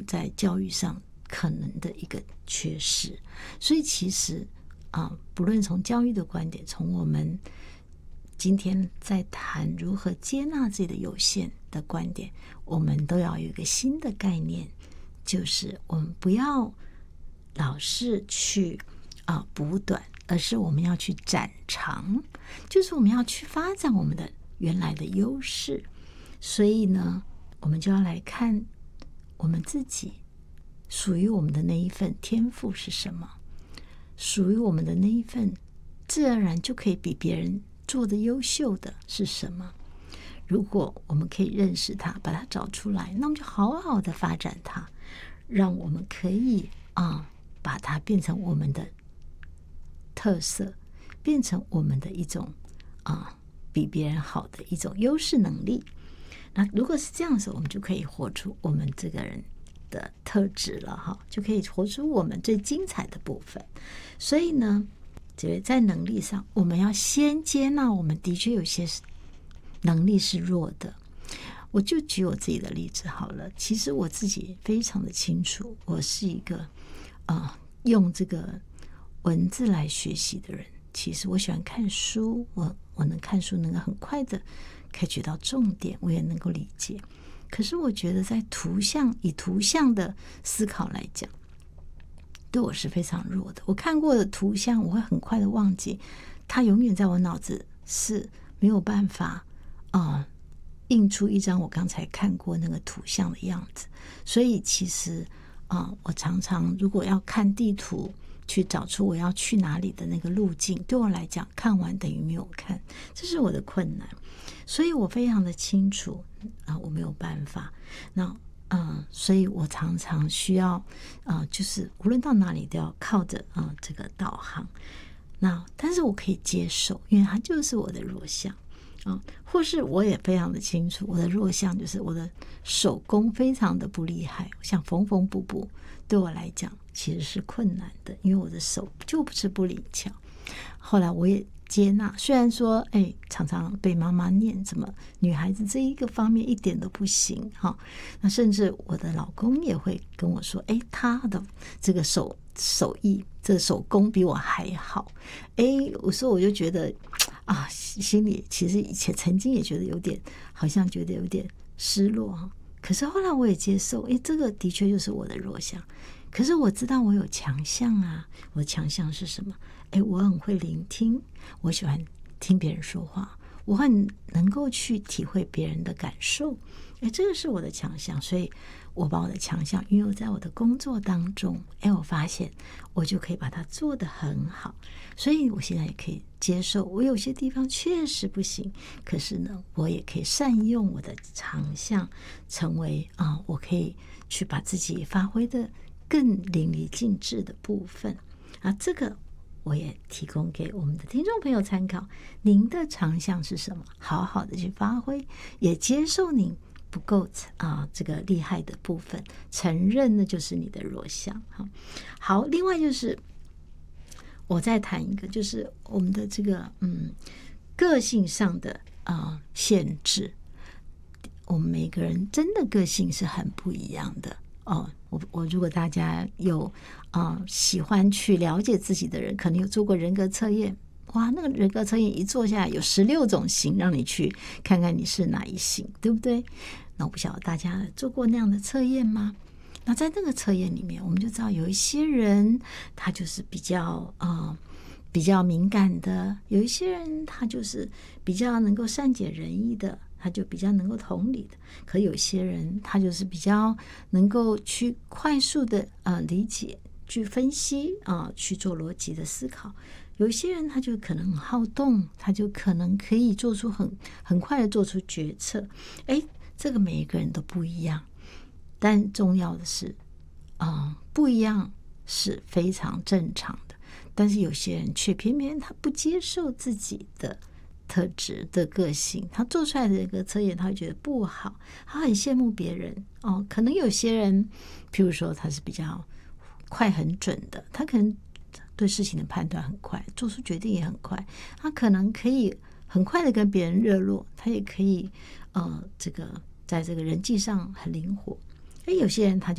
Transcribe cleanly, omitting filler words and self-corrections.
在教育上可能的一个缺失。所以其实不论从教育的观点，从我们今天在谈如何接纳自己的有限的观点，我们都要有一个新的概念，就是我们不要老是去补短，而是我们要去展长，就是我们要去发展我们的原来的优势。所以呢，我们就要来看我们自己属于我们的那一份天赋是什么，属于我们的那一份自然而然就可以比别人做的优秀的是什么。如果我们可以认识它，把它找出来，那我们就好好的发展它，让我们可以把它变成我们的特色，变成我们的一种比别人好的一种优势能力。那如果是这样的时候，我们就可以活出我们这个人的特质了就可以活出我们最精彩的部分。所以呢，在能力上，我们要先接纳我们的确有些能力是弱的。我就举我自己的例子好了。其实我自己非常的清楚，我是一个用这个文字来学习的人。其实我喜欢看书，我能看书，能够很快的可以觉到重点，我也能够理解。可是我觉得在以图像的思考来讲，对我是非常弱的。我看过的图像我会很快的忘记，它永远在我脑子是没有办法印出一张我刚才看过那个图像的样子。所以其实我常常如果要看地图去找出我要去哪里的那个路径，对我来讲看完等于没有看，这是我的困难。所以我非常的清楚我没有办法。那所以我常常需要就是无论到哪里都要靠着这个导航。但是我可以接受，因为它就是我的弱项或是我也非常的清楚，我的弱项就是我的手工非常的不厉害，像缝补补对我来讲其实是困难的，因为我的手就不是不灵巧。后来我也接纳，虽然说常常被妈妈念怎么女孩子这一个方面一点都不行那甚至我的老公也会跟我说他的这个手艺这手工比我还好。我说我就觉得心里其实以前曾经也觉得好像觉得有点失落可是后来我也接受这个的确就是我的弱项。可是我知道我有强项我的强项是什么？我很会聆听，我喜欢听别人说话，我很能够去体会别人的感受，这个是我的强项。所以我把我的强项运用在我的工作当中，我发现我就可以把它做得很好。所以我现在也可以接受我有些地方确实不行，可是呢我也可以善用我的长项，成为我可以去把自己发挥的更淋漓尽致的部分这个我也提供给我们的听众朋友参考。您的长项是什么？好好的去发挥，也接受您不够这个厉害的部分，承认那就是你的弱项好，另外就是我再谈一个，就是我们的这个个性上的限制。我们每个人真的个性是很不一样的我如果大家有喜欢去了解自己的人，可能有做过人格测验，哇，那个人格测验一做下来有16种型，让你去看看你是哪一型，对不对？那我不晓得大家做过那样的测验吗？那在那个测验里面，我们就知道有一些人他就是比较敏感的，有一些人他就是比较能够善解人意的，他就比较能够同理的。可有些人他就是比较能够去快速的理解，去分析去做逻辑的思考。有一些人他就可能很好动，他就可能可以做出很快的做出决策。这个每一个人都不一样，但重要的是不一样是非常正常的。但是有些人却偏偏他不接受自己的特质的个性，他做出来的这个测验他会觉得不好，他很羡慕别人可能有些人譬如说他是比较快很准的，他可能对事情的判断很快，做出决定也很快，他可能可以很快的跟别人热络，他也可以这个在这个人际上很灵活。有些人他就